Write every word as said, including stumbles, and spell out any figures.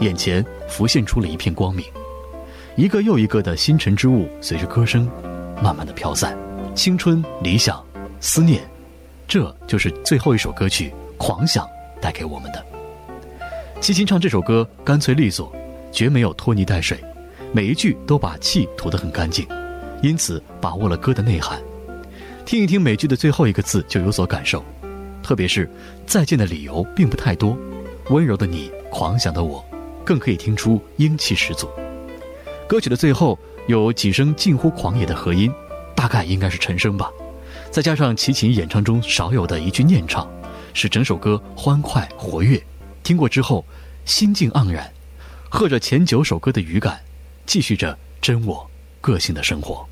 眼前浮现出了一片光明。一个又一个的星辰之物随着歌声慢慢的飘散，青春、理想、思念，这就是最后一首歌曲《狂想》带给我们的。齐秦唱这首歌干脆利索，绝没有拖泥带水，每一句都把气吐得很干净，因此把握了歌的内涵。听一听每句的最后一个字就有所感受，特别是再见的理由并不太多，温柔的你，狂想的我，更可以听出英气十足。歌曲的最后有几声近乎狂野的和音，大概应该是陈升吧，再加上齐秦演唱中少有的一句念唱，使整首歌欢快活跃。听过之后心境盎然，和着前九首歌的语感，继续着真我个性的生活。